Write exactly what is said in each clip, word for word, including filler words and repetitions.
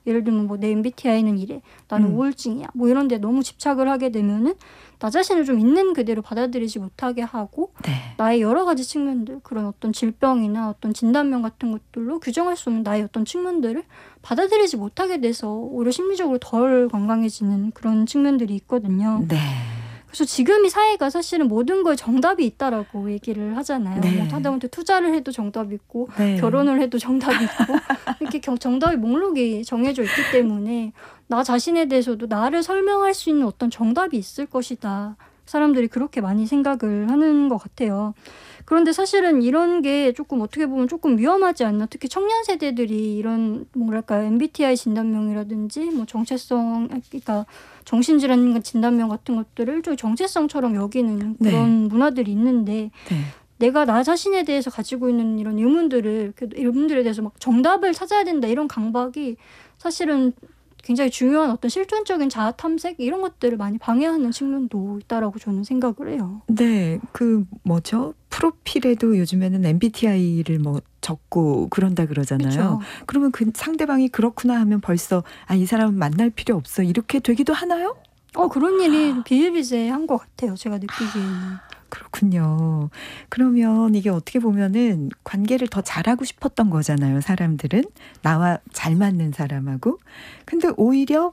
예를 들면 뭐 내 엠비티아이는 이래, 나는 음. 우울증이야, 뭐 이런 데 너무 집착을 하게 되면은 나 자신을 좀 있는 그대로 받아들이지 못하게 하고 네. 나의 여러 가지 측면들, 그런 어떤 질병이나 어떤 진단명 같은 것들로 규정할 수 없는 나의 어떤 측면들을 받아들이지 못하게 돼서 오히려 심리적으로 덜 건강해지는 그런 측면들이 있거든요. 네. 그래서 지금 이 사회가 사실은 모든 거에 정답이 있다라고 얘기를 하잖아요. 네. 뭐 하다못해 투자를 해도 정답이 있고 네. 결혼을 해도 정답이 있고 이렇게 경- 정답의 목록이 정해져 있기 때문에 나 자신에 대해서도 나를 설명할 수 있는 어떤 정답이 있을 것이다. 사람들이 그렇게 많이 생각을 하는 것 같아요. 그런데 사실은 이런 게 조금 어떻게 보면 조금 위험하지 않나. 특히 청년 세대들이 이런 뭐랄까 엠비티아이 진단명이라든지 뭐 정체성, 그러니까 정신질환 진단명 같은 것들을 좀 정체성처럼 여기는 그런 네. 문화들이 있는데 네. 내가 나 자신에 대해서 가지고 있는 이런 의문들을, 그 의문들에 대해서 막 정답을 찾아야 된다 이런 강박이 사실은 굉장히 중요한 어떤 실존적인 자아 탐색 이런 것들을 많이 방해하는 측면도 있다라고 저는 생각을 해요. 네, 그 뭐죠? 프로필에도 요즘에는 엠비티아이를 뭐 적고 그런다 그러잖아요. 그렇죠. 그러면 그 상대방이 그렇구나 하면 벌써 아, 이 사람은 만날 필요 없어 이렇게 되기도 하나요? 어 그런 일이 비일비재한 것 같아요. 제가 느끼기에는. 그렇군요. 그러면 이게 어떻게 보면은 관계를 더 잘하고 싶었던 거잖아요. 사람들은 나와 잘 맞는 사람하고. 근데 오히려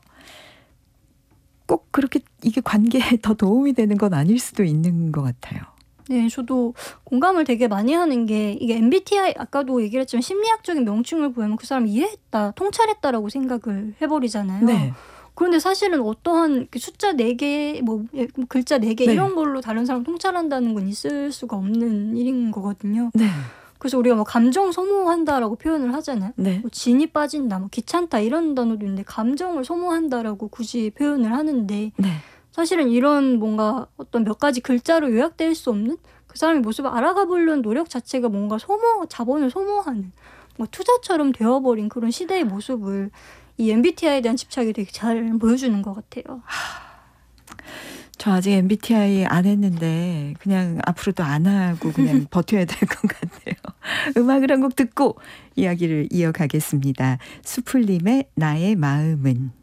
꼭 그렇게 이게 관계에 더 도움이 되는 건 아닐 수도 있는 것 같아요. 네, 저도 공감을 되게 많이 하는 게 이게 엠비티아이 아까도 얘기를 했지만 심리학적인 명칭을 보면 그 사람이 이해했다, 통찰했다라고 생각을 해버리잖아요. 네. 그런데 사실은 어떠한 숫자 네 개, 뭐 글자 네 개 네. 이런 걸로 다른 사람 통찰한다는 건 있을 수가 없는 일인 거거든요. 네. 그래서 우리가 뭐 감정 소모한다라고 표현을 하잖아요. 네. 뭐 진이 빠진다, 뭐 귀찮다 이런 단어도 있는데 감정을 소모한다라고 굳이 표현을 하는데 네. 사실은 이런 뭔가 어떤 몇 가지 글자로 요약될 수 없는 그 사람의 모습을 알아가 보려는 노력 자체가 뭔가 소모, 자본을 소모하는 뭐 투자처럼 되어버린 그런 시대의 모습을 이 엠비티아이에 대한 집착이 되게 잘 보여주는 것 같아요. 저 아직 엠비티아이 안 했는데 그냥 앞으로도 안 하고 그냥 버텨야 될 것 같아요. 음악을 한 곡 듣고 이야기를 이어가겠습니다. 수풀림의 나의 마음은.